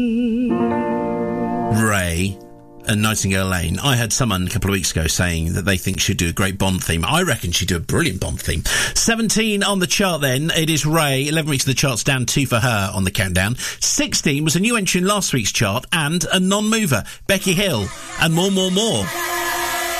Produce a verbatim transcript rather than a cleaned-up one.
Ray and Nightingale Lane. I heard someone a couple of weeks ago saying that they think she'd do a great Bond theme. I reckon she'd do a brilliant Bond theme. seventeen on the chart then. It is Ray. eleven weeks of the charts, down two for her on the countdown. sixteen was a new entry in last week's chart and a non-mover. Becky Hill and More, More, More.